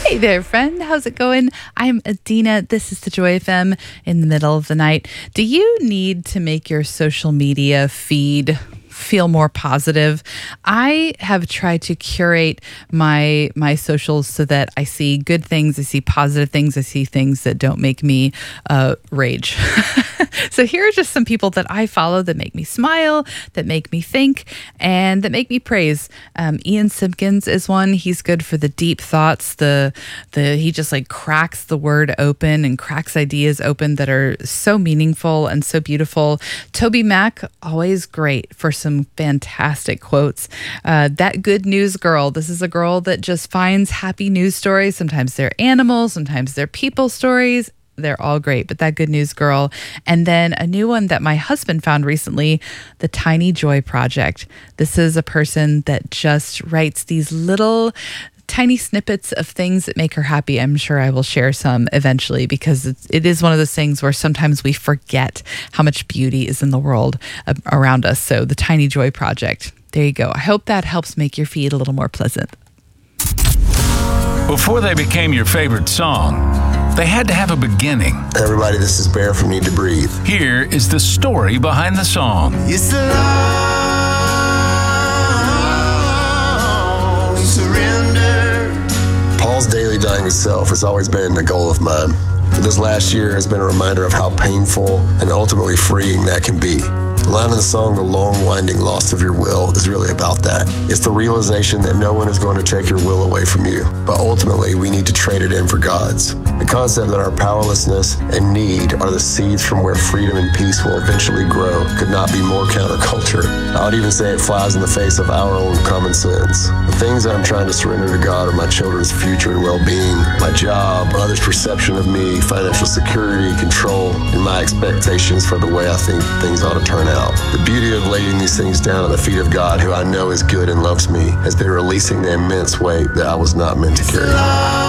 Hey there, friend. How's it going? I'm Adina. This is the Joy FM in the middle of the night. Do you need to make your social media feed feel more positive? I have tried to curate my socials so that I see good things, I see positive things, I see things that don't make me rage. So here are just some people that I follow that make me smile, that make me think, and that make me praise. Ian Simpkins is one. He's good for the deep thoughts. He just like cracks the word open and cracks ideas open that are so meaningful and so beautiful. Toby Mac, always great for some fantastic quotes. That Good News Girl. This is a girl that just finds happy news stories. Sometimes they're animals, sometimes they're people stories. They're all great, but That Good News Girl. And then a new one that my husband found recently, the Tiny Joy Project. This is a person that just writes these little tiny snippets of things that make her happy. I'm sure I will share some eventually because it is one of those things where sometimes we forget how much beauty is in the world around us. So the Tiny Joy Project. There you go. I hope that helps make your feed a little more pleasant. Before they became your favorite song, they had to have a beginning. Everybody, this is Bear from Need to Breathe. Here is the story behind the song. It's the long surrender. Paul's daily dying to self has always been a goal of mine. But this last year has been a reminder of how painful and ultimately freeing that can be. The line in the song, "The long winding loss of your will," is really about that. It's the realization that no one is going to take your will away from you, but ultimately we need to trade it in for God's. The concept that our powerlessness and need are the seeds from where freedom and peace will eventually grow could not be more counterculture. I would even say it flies in the face of our own common sense. The things that I'm trying to surrender to God are my children's future and well-being, my job, others' perception of me, financial security, control, and my expectations for the way I think things ought to turn out. The beauty of laying these things down at the feet of God, who I know is good and loves me, has been releasing the immense weight that I was not meant to carry.